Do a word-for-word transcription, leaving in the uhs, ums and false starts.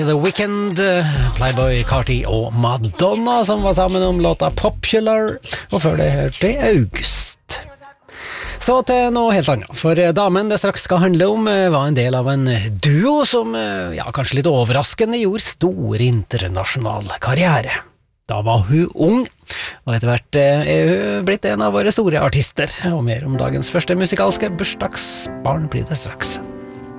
The Weeknd, Playboy Carti og Madonna som var sammen om låta Popular, og før det hørte August. Så til noe helt annet, for damen det straks skal handle om var en del av en duo som, ja, kanskje litt overraskende gjorde stor internasjonal karriere. Da var hun ung, og etter hvert er hun blitt en av våre store artister, og mer om dagens første musikalske bursdagsbarn blir det straks.